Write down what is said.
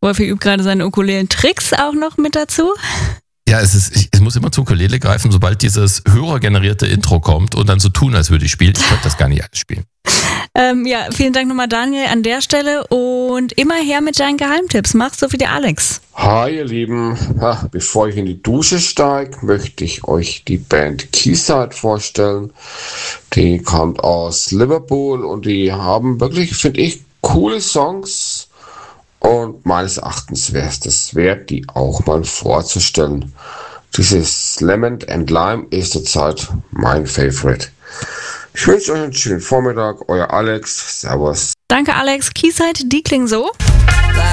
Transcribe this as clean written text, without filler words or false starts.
Wolfi übt gerade seine Ukulelen-Tricks auch noch mit dazu. Ja, es muss immer zur Ukulele greifen, sobald dieses hörergenerierte Intro kommt und dann so tun, als würde ich spielen. Ich könnte das gar nicht alles spielen. Ja, vielen Dank nochmal, Daniel, an der Stelle und immer her mit deinen Geheimtipps. Mach's so wie der Alex. Hi ihr Lieben, bevor ich in die Dusche steige, möchte ich euch die Band Quayside vorstellen. Die kommt aus Liverpool und die haben wirklich, finde ich, coole Songs und meines Erachtens wäre es das wert, die auch mal vorzustellen. Dieses Lemon and Lime ist zurzeit mein Favorite. Ich wünsche euch einen schönen Vormittag, euer Alex, servus. Danke Alex, Quayside, die klingen so.